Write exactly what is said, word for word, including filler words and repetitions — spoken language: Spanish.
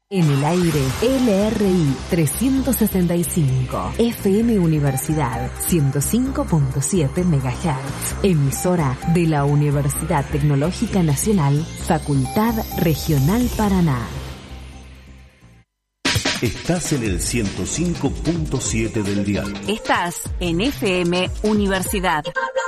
En el aire, L R I trescientos sesenta y cinco, F M Universidad ciento cinco punto siete megahertz, emisora de la Universidad Tecnológica Nacional, Facultad Regional Paraná. Estás en el ciento cinco punto siete del dial. Estás en F M Universidad.